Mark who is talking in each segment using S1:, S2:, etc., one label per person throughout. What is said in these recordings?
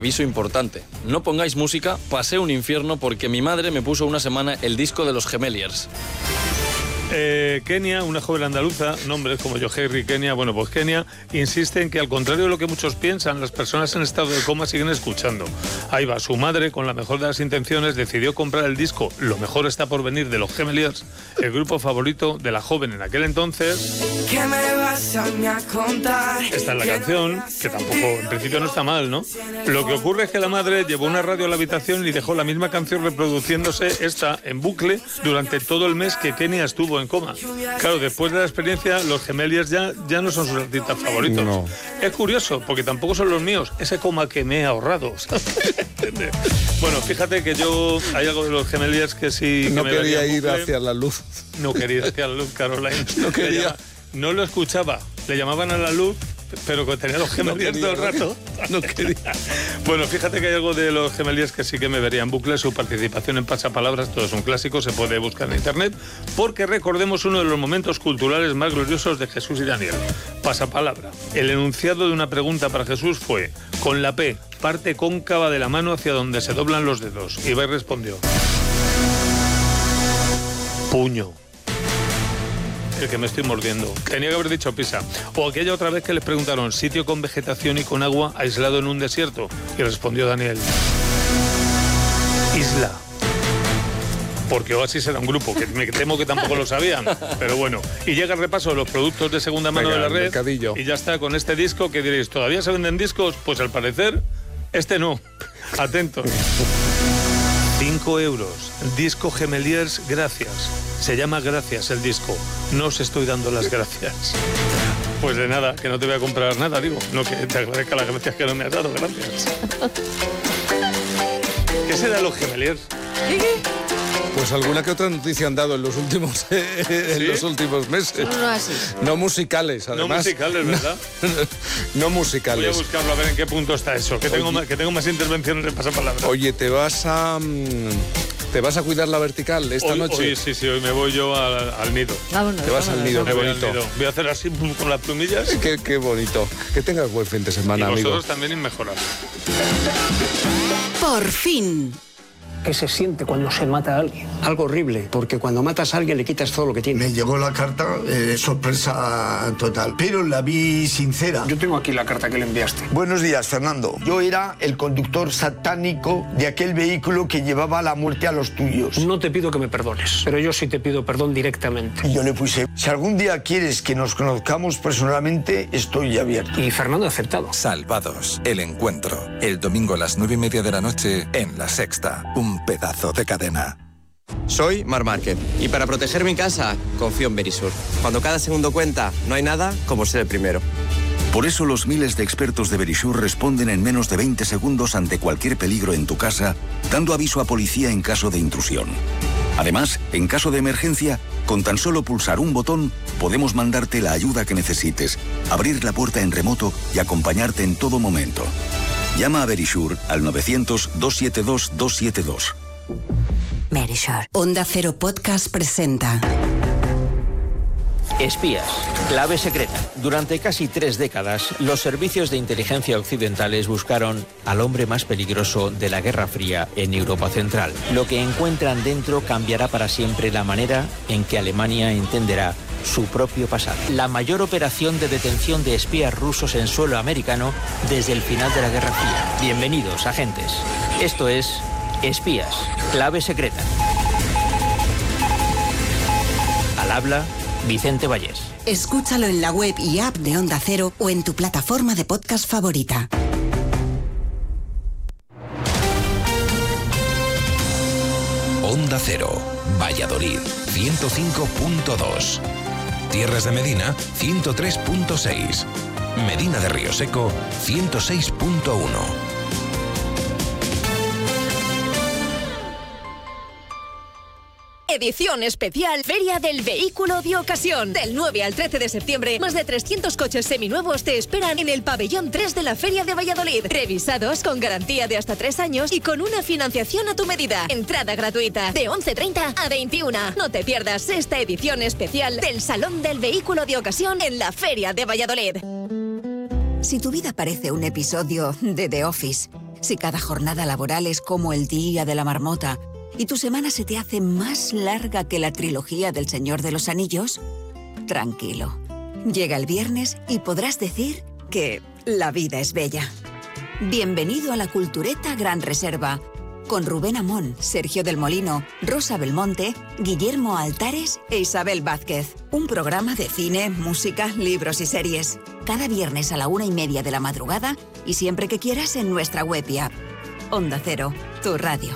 S1: Aviso importante, no pongáis música, pasé un infierno porque mi madre me puso una semana el disco de los Gemeliers.
S2: Kenia, una joven andaluza, nombres como Yoheri Kenia, bueno, pues Kenia insiste en que al contrario de lo que muchos piensan, las personas en estado de coma siguen escuchando. Ahí va, su madre, con la mejor de las intenciones, decidió comprar el disco Lo mejor está por venir de los Gemeliers, el grupo favorito de la joven en aquel entonces.
S3: ¿Qué me vas a contar?
S2: Esta es la canción, que tampoco, en principio no está mal, ¿no? Lo que ocurre es que la madre llevó una radio a la habitación y dejó la misma canción reproduciéndose, esta, en bucle, durante todo el mes que Kenia estuvo en coma. Claro, después de la experiencia, los Gemeliers ya no son sus artistas favoritos. No. Es curioso, porque tampoco son los míos. Ese coma que me he ahorrado. Bueno, fíjate que hay algo de los Gemeliers que sí...
S4: No quería ir hacia la luz.
S2: No quería ir hacia la luz, Caroline.
S4: No quería.
S2: No lo escuchaba. Le llamaban a la luz, pero que tenía los Gemeliers todo el rato.
S4: No quería.
S2: Bueno, fíjate que hay algo de los Gemeliers que sí que me vería en bucle. Su participación en Pasapalabras, todo es un clásico, se puede buscar en internet, porque recordemos uno de los momentos culturales más gloriosos de Jesús y Daniel. Pasapalabra. El enunciado de una pregunta para Jesús fue: con la P, parte cóncava de la mano hacia donde se doblan los dedos. Y Ibai respondió: puño. El que me estoy mordiendo. Tenía que haber dicho pisa. O aquella otra vez que les preguntaron: sitio con vegetación y con agua aislado en un desierto. Y respondió Daniel: isla. Porque Oasis era un grupo, que me temo que tampoco lo sabían. Pero bueno. Y llega el repaso de los productos de segunda mano de la red.
S4: Mercadillo.
S2: Y ya está con este disco que diréis: ¿todavía se venden discos? Pues al parecer, este no. Atentos. 5 euros. Disco Gemeliers, gracias. Se llama Gracias el disco. No os estoy dando las gracias. Pues de nada, que no te voy a comprar nada, digo. No, que te agradezca las gracias que no me has dado, gracias. ¿Qué será los Gemeliers?
S4: Pues alguna que otra noticia han dado en los últimos, los últimos meses.
S5: No así.
S4: No musicales, además.
S2: No musicales, ¿verdad?
S4: No musicales.
S2: Voy a buscarlo a ver en qué punto está eso. Que tengo más intervenciones en Pasapalabra.
S4: Oye, ¿te vas a cuidar la vertical esta noche?
S2: Sí, hoy me voy yo al nido.
S5: Vámonos,
S4: te vas al nido, qué bonito.
S2: Voy a hacer así con las plumillas.
S4: Qué bonito. Que tengas buen fin de semana,
S2: y vosotros
S4: amigo.
S2: también inmejorable.
S6: Por fin.
S7: ¿Qué se siente cuando se mata a alguien?
S8: Algo horrible, porque cuando matas a alguien le quitas todo lo que tiene.
S9: Me llegó la carta, sorpresa total, pero la vi sincera.
S7: Yo tengo aquí la carta que le enviaste.
S9: Buenos días, Fernando. Yo era el conductor satánico de aquel vehículo que llevaba la muerte a los tuyos.
S7: No te pido que me perdones, pero yo sí te pido perdón directamente.
S9: Y yo le puse: si algún día quieres que nos conozcamos personalmente, estoy abierto.
S7: Y Fernando ha aceptado.
S10: Salvados, el encuentro. El domingo a las 9:30 de la noche en La Sexta. Un pedazo de cadena.
S11: Soy Marc Márquez y para proteger mi casa confío en Verisur. Cuando cada segundo cuenta, no hay nada como ser el primero.
S12: Por eso los miles de expertos de Verisur responden en menos de 20 segundos ante cualquier peligro en tu casa, dando aviso a policía en caso de intrusión. Además, en caso de emergencia, con tan solo pulsar un botón, podemos mandarte la ayuda que necesites, abrir la puerta en remoto y acompañarte en todo momento. Llama a Verisur al 900-272-272.
S6: Verisur. Onda Cero Podcast presenta
S13: Espías. Clave secreta. Durante casi 3 décadas, los servicios de inteligencia occidentales buscaron al hombre más peligroso de la Guerra Fría en Europa Central. Lo que encuentran dentro cambiará para siempre la manera en que Alemania entenderá su propio pasado. La mayor operación de detención de espías rusos en suelo americano desde el final de la Guerra Fría. Bienvenidos, agentes. Esto es Espías. Clave secreta. Al habla Vicente Vallés.
S6: Escúchalo en la web y app de Onda Cero o en tu plataforma de podcast favorita.
S14: Onda Cero, Valladolid, 105.2. Tierras de Medina, 103.6. Medina de Río Seco, 106.1.
S15: Edición especial Feria del Vehículo de Ocasión. Del 9 al 13 de septiembre, más de 300 coches seminuevos te esperan en el pabellón 3 de la Feria de Valladolid. Revisados con garantía de hasta 3 años y con una financiación a tu medida. Entrada gratuita de 11:30 a 21. No te pierdas esta edición especial del Salón del Vehículo de Ocasión en la Feria de Valladolid.
S16: Si tu vida parece un episodio de The Office,
S6: Si cada jornada laboral es como el día de la marmota y tu semana se te hace más larga que la trilogía del Señor de los Anillos, tranquilo. Llega el viernes y podrás decir que la vida es bella. Bienvenido a la Cultureta Gran Reserva, con Rubén Amón, Sergio del Molino, Rosa Belmonte, Guillermo Altares e Isabel Vázquez. Un programa de cine, música, libros y series. Cada viernes a la 1:30 de la madrugada y siempre que quieras en nuestra web y app. Onda Cero, tu radio.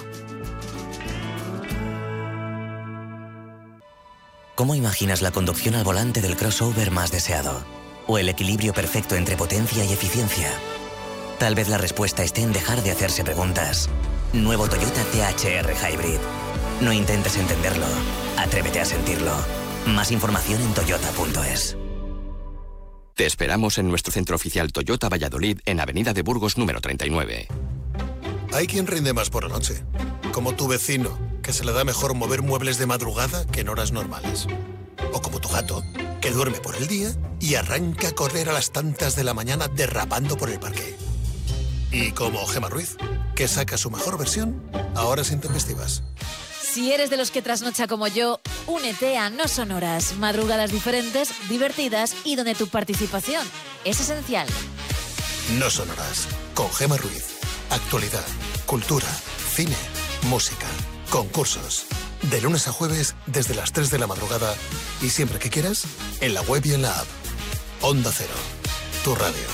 S5: ¿Cómo imaginas la conducción al volante del crossover más deseado? ¿O el equilibrio perfecto entre potencia y eficiencia? Tal vez la respuesta esté en dejar de hacerse preguntas. Nuevo Toyota THR Hybrid. No intentes entenderlo, atrévete a sentirlo. Más información en toyota.es.
S16: Te esperamos en nuestro centro oficial Toyota Valladolid en Avenida de Burgos número 39.
S17: Hay quien rinde más por la noche, como tu vecino, que se le da mejor mover muebles de madrugada que en horas normales. O como tu gato, que duerme por el día y arranca a correr a las tantas de la mañana derrapando por el parque. Y como Gemma Ruiz, que saca su mejor versión a horas intempestivas.
S18: Si eres de los que trasnocha como yo, únete a No Sonoras, madrugadas diferentes, divertidas y donde tu participación es esencial.
S17: No Sonoras, con Gemma Ruiz. Actualidad, cultura, cine, música, concursos. De lunes a jueves desde las 3 de la madrugada y siempre que quieras, en la web y en la app. Onda Cero, tu radio.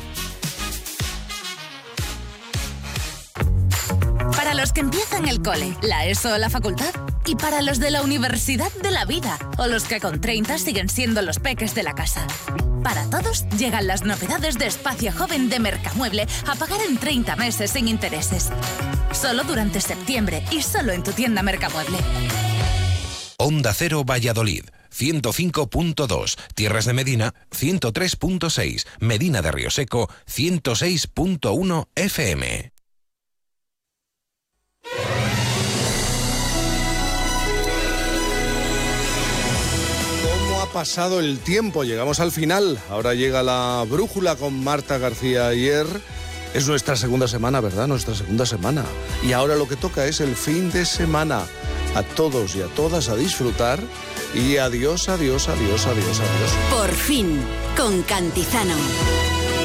S19: Para los que empiezan el cole, la ESO o la facultad. Y para los de la universidad de la vida. O los que con 30 siguen siendo los peques de la casa. Para todos llegan las novedades de Espacio Joven de Mercamueble a pagar en 30 meses sin intereses. Solo durante septiembre y solo en tu tienda Mercamueble.
S14: Onda Cero Valladolid, 105.2, Tierras de Medina, 103.6, Medina de Rioseco, 106.1 FM.
S4: ¿Cómo ha pasado el tiempo? Llegamos al final. Ahora llega la brújula con Marta García Ayer. Es nuestra segunda semana, ¿verdad? Nuestra segunda semana. Y ahora lo que toca es el fin de semana. A todos y a todas a disfrutar. Y adiós, adiós, adiós, adiós, adiós.
S6: Por fin, con Cantizano.